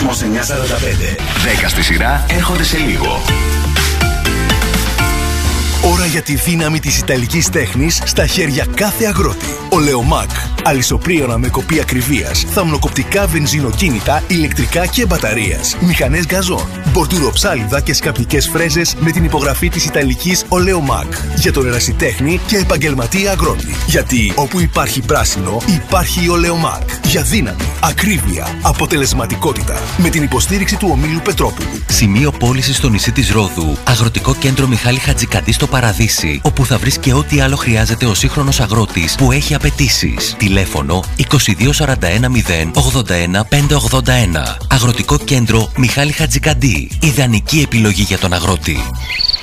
Κόσμος 945. 10 στη σειρά έρχονται σε λίγο. Ώρα για τη δύναμη της ιταλικής τέχνης στα χέρια κάθε αγρότη. Ολεομάκ. Αλυσοπρίωνα με κοπή ακριβίας, θαμνοκοπτικά βενζινοκίνητα, ηλεκτρικά και μπαταρίας, μηχανές γκαζόν, μπορτουροψάλιδα και σκαπτικές φρέζες με την υπογραφή της ιταλικής Ολεομάκ. Για τον ερασιτέχνη και επαγγελματία αγρότη. Γιατί όπου υπάρχει πράσινο, υπάρχει η Ολεομάκ. Για δύναμη, ακρίβεια, αποτελεσματικότητα. Με την υποστήριξη του ομίλου Πετρόπουλου. Σημείο πώλησης στο νησί της Ρόδου. Αγροτικό κέντρο Μιχάλη Χατζικαντή στο Παραδείσι, όπου θα βρεις και ό,τι άλλο χρειάζεται ο σύγχρονος αγρότης που έχει απαιτήσεις. Τηλέφωνο 2241 081 581. Αγροτικό κέντρο Μιχάλη Χατζικαντή. Ιδανική επιλογή για τον αγρότη.